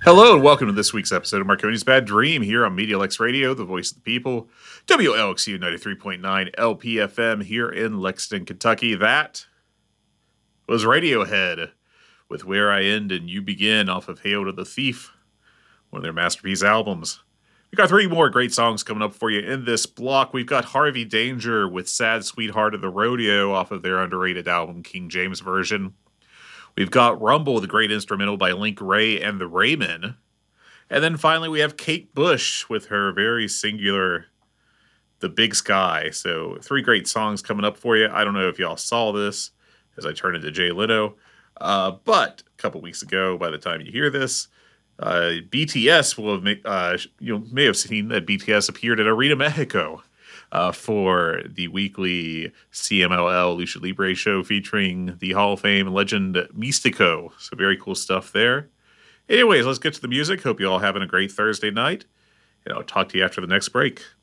Hello and welcome to this week's episode of Marconi's Bad Dream here on MediaLex Radio, the voice of the people, WLXU 93.9 LPFM here in Lexington, Kentucky. That was Radiohead with Where I End and You Begin off of Hail to the Thief, one of their masterpiece albums. We've got three more great songs coming up for you in this block. We've got Harvey Danger with Sad Sweetheart of the Rodeo off of their underrated album, King James Version. We've got Rumble, the great instrumental by Link Wray and the Raymen. And then finally we have Kate Bush with her very singular The Big Sky. So three great songs coming up for you. I don't know if y'all saw this as I turned into Jay Leno. But a couple weeks ago, by the time you hear this, BTS will have may have seen that BTS appeared at Arena Mexico for the weekly CMLL Lucha Libre show featuring the Hall of Fame legend Mystico. So very cool stuff there. Anyways, let's get to the music. Hope you all having a great Thursday night. And I'll talk to you after the next break.